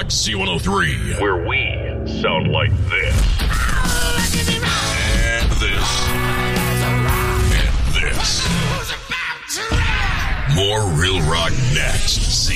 Rock Z103, where we sound like this. And this. And this. More Real Rock next.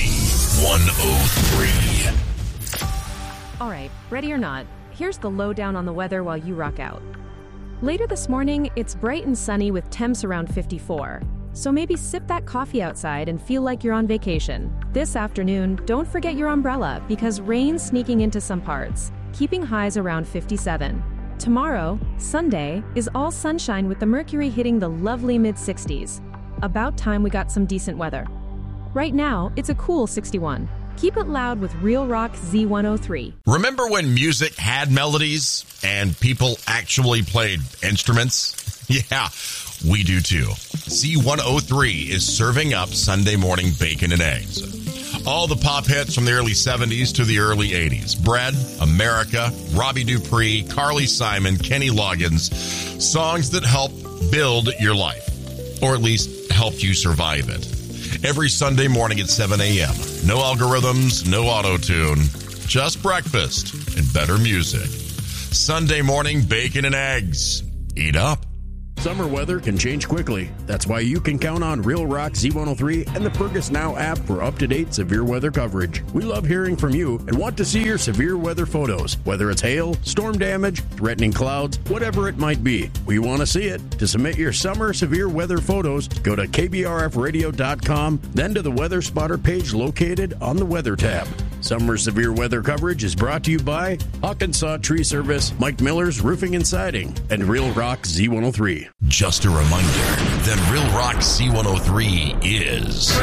Z103. All right, ready or not, here's the lowdown on the weather while you rock out. Later this morning, it's bright and sunny with temps around 54. So maybe sip that coffee outside and feel like you're on vacation. This afternoon, don't forget your umbrella because rain's sneaking into some parts, keeping highs around 57. Tomorrow, Sunday, is all sunshine with the mercury hitting the lovely mid-60s. About time we got some decent weather. Right now, it's a cool 61. Keep it loud with Real Rock Z103. Remember when music had melodies and people actually played instruments? Yeah, we do too. Z103 is serving up Sunday morning bacon and eggs. All the pop hits from the early 70s to the early 80s. Bread, America, Robbie Dupree, Carly Simon, Kenny Loggins. Songs that help build your life, or at least help you survive it. Every Sunday morning at 7 a.m. No algorithms, no auto-tune, just breakfast and better music. Sunday morning bacon and eggs. Eat up. Summer weather can change quickly. That's why you can count on Real Rock Z103 and the Fergus Now app for up-to-date severe weather coverage. We love hearing from you and want to see your severe weather photos, whether it's hail, storm damage, threatening clouds, whatever it might be. We want to see it. To submit your summer severe weather photos, go to kbrfradio.com, then to the Weather Spotter page located on the Weather tab. Summer severe weather coverage is brought to you by Hawkensaw Tree Service, Mike Miller's Roofing and Siding, and Real Rock Z103. Just a reminder that Real Rock Z103 is...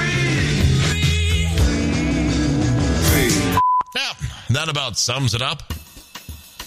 Yep, that about sums it up.